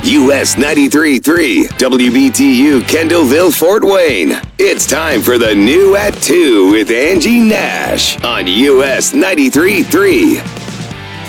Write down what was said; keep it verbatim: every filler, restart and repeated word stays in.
U S ninety-three point three, W B T U Kendallville, Fort Wayne. It's time for the new at two with Angie Nash on U S ninety-three point three.